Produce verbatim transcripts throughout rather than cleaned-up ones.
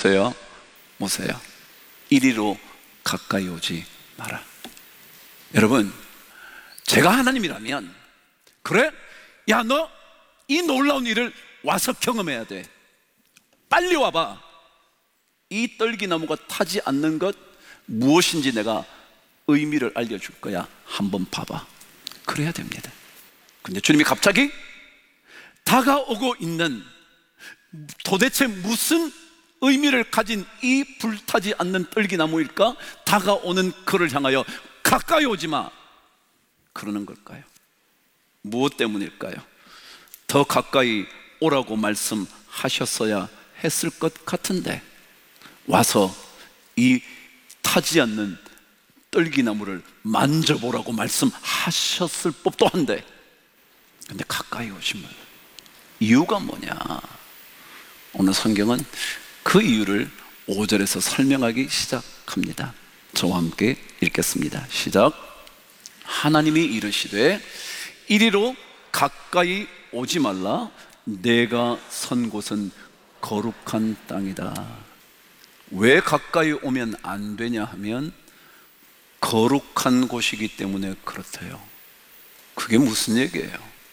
모세야, 모세야, 이리로 가까이 오지 마라. 여러분, 제가 하나님이라면, 그래? 야, 너 이 놀라운 일을 와서 경험해야 돼. 빨리 와봐. 이 떨기나무가 타지 않는 것 무엇인지 내가 의미를 알려줄 거야. 한번 봐봐. 그래야 됩니다. 근데 주님이 갑자기 다가오고 있는, 도대체 무슨 의미를 가진 이 불타지 않는 떨기나무일까? 다가오는 그를 향하여 가까이 오지 마, 그러는 걸까요? 무엇 때문일까요? 더 가까이 오라고 말씀하셨어야 했을 것 같은데, 와서 이 타지 않는 떨기나무를 만져보라고 말씀하셨을 법도 한데, 근데 가까이 오시면 이유가 뭐냐? 오늘 성경은 그 이유를 오 절에서 설명하기 시작합니다. 저와 함께 읽겠습니다. 시작. 하나님이 이르시되 이리로 가까이 오지 말라. 내가 선 곳은 거룩한 땅이다. 왜 가까이 오면 안 되냐 하면, 거룩한 곳이기 때문에 그렇대요. 그게 무슨 얘기예요?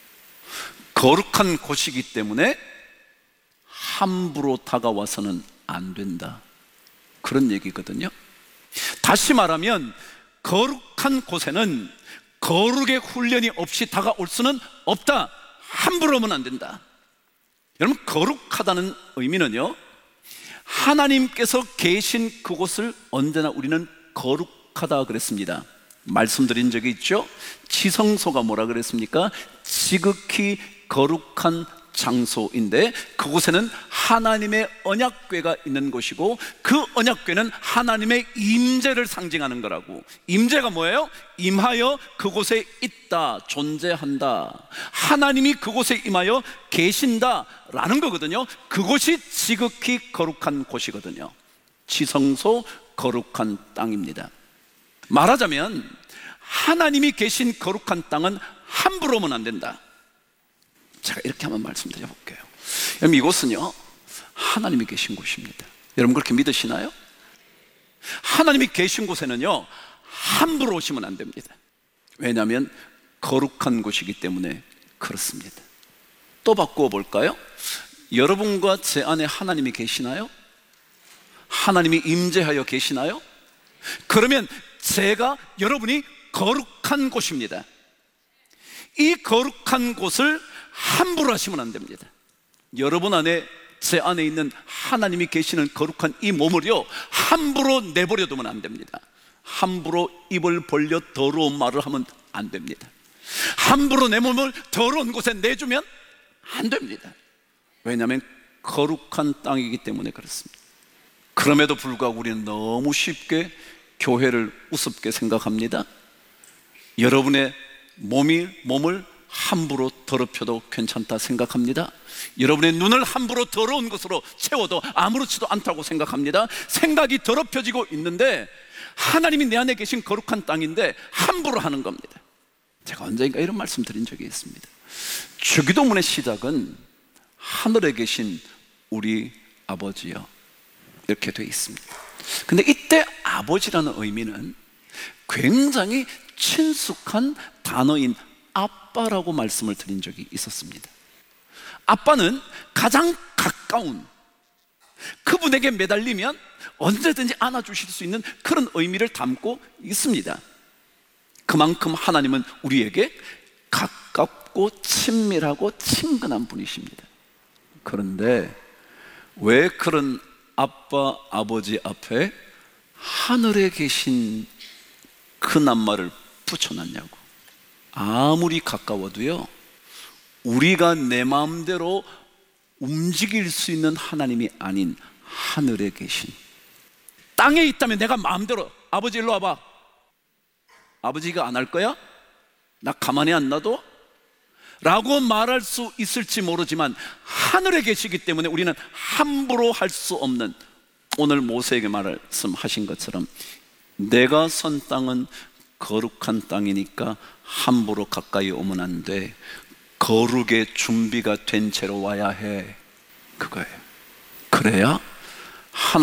거룩한 곳이기 때문에 함부로 다가와서는 안 된다, 그런 얘기거든요. 다시 말하면, 거룩한 곳에는 거룩의 훈련이 없이 다가올 수는 없다. 함부로 오면 안 된다. 여러분, 거룩하다는 의미는요, 하나님께서 계신 그곳을 언제나 우리는 거룩하다 그랬습니다. 말씀드린 적이 있죠. 지성소가 뭐라 그랬습니까? 지극히 거룩한 장소인데, 그곳에는 하나님의 언약궤가 있는 곳이고, 그 언약궤는 하나님의 임재를 상징하는 거라고. 임재가 뭐예요? 임하여 그곳에 있다, 존재한다, 하나님이 그곳에 임하여 계신다 라는 거거든요. 그곳이 지극히 거룩한 곳이거든요. 지성소, 거룩한 땅입니다. 말하자면 하나님이 계신 거룩한 땅은 함부로 오면 안 된다. 제가 이렇게 한번 말씀드려 볼게요. 여러분, 이곳은요 하나님이 계신 곳입니다. 여러분, 그렇게 믿으시나요? 하나님이 계신 곳에는요 함부로 오시면 안 됩니다. 왜냐하면 거룩한 곳이기 때문에 그렇습니다. 또 바꾸어 볼까요? 여러분과 제 안에 하나님이 계시나요? 하나님이 임재하여 계시나요? 그러면 제가, 여러분이 거룩한 곳입니다. 이 거룩한 곳을 함부로 하시면 안 됩니다. 여러분 안에, 제 안에 있는 하나님이 계시는 거룩한 이 몸을요 함부로 내버려 두면 안 됩니다. 함부로 입을 벌려 더러운 말을 하면 안 됩니다. 함부로 내 몸을 더러운 곳에 내주면 안 됩니다. 왜냐하면 거룩한 땅이기 때문에 그렇습니다. 그럼에도 불구하고 우리는 너무 쉽게 교회를 우습게 생각합니다. 여러분의 몸이, 몸을 함부로 더럽혀도 괜찮다 생각합니다. 여러분의 눈을 함부로 더러운 것으로 채워도 아무렇지도 않다고 생각합니다. 생각이 더럽혀지고 있는데, 하나님이 내 안에 계신 거룩한 땅인데 함부로 하는 겁니다. 제가 언젠가 이런 말씀 드린 적이 있습니다. 주기도문의 시작은 하늘에 계신 우리 아버지여, 이렇게 되어 있습니다. 근데 이때 아버지라는 의미는 굉장히 친숙한 단어인 아빠라고 말씀을 드린 적이 있었습니다. 아빠는 가장 가까운, 그분에게 매달리면 언제든지 안아주실 수 있는 그런 의미를 담고 있습니다. 그만큼 하나님은 우리에게 가깝고 친밀하고 친근한 분이십니다. 그런데 왜 그런 아빠, 아버지 앞에 하늘에 계신 그 낱말을 붙여놨냐고. 아무리 가까워도요 우리가 내 마음대로 움직일 수 있는 하나님이 아닌 하늘에 계신, 땅에 있다면 내가 마음대로 아버지 일로 와봐, 아버지가 안 할 거야? 나 가만히 안 놔둬? 라고 말할 수 있을지 모르지만, 하늘에 계시기 때문에 우리는 함부로 할 수 없는, 오늘 모세에게 말씀하신 것처럼 내가 선 땅은 거룩한 땅이니까 함부로 가까이 오면 안 돼. 거룩의 준비가 된 채로 와야 해. 그거예요. 그래야 하나님